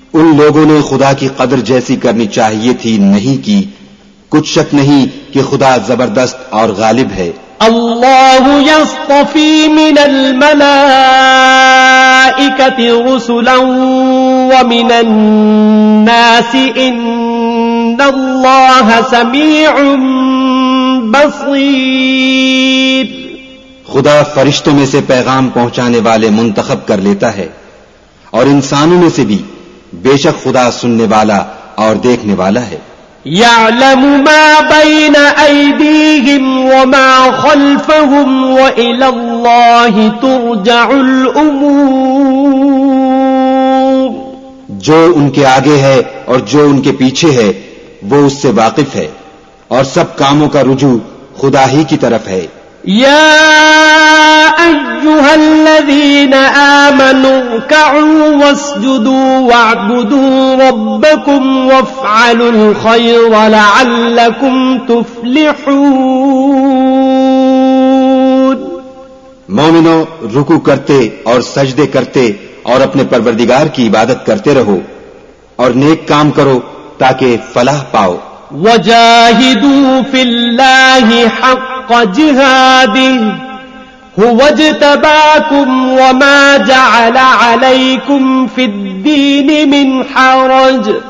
ان لوگوں نے خدا کی قدر جیسی کرنی چاہیے تھی نہیں کی. کچھ شک نہیں کہ خدا زبردست اور غالب ہے. اللہ یصطفی من الملائکۃ رسلا ومن الناس ان اللہ سمیع بصیر. خدا فرشتوں میں سے پیغام پہنچانے والے منتخب کر لیتا ہے اور انسانوں میں سے بھی. بے شک خدا سننے والا اور دیکھنے والا ہے. يعلم ما بين أيديهم وما خلفهم وإلى الله ترجع الأمور. جو ان کے آگے ہے اور جو ان کے پیچھے ہے وہ اس سے واقف ہے اور سب کاموں کا رجوع خدا ہی کی طرف ہے. يا أيها الذين آمنوا اركعوا واسجدوا واعبدوا ربكم وافعلوا الخير لعلكم تفلحون. مومنو رکوع کرتے اور سجدے کرتے اور اپنے پروردگار کی عبادت کرتے رہو اور نیک کام کرو تاکہ فلاح پاؤ. وجاہدوا فی اللہ حق جہادہ هو اجتباكم وما جعل عليكم في الدين من حرج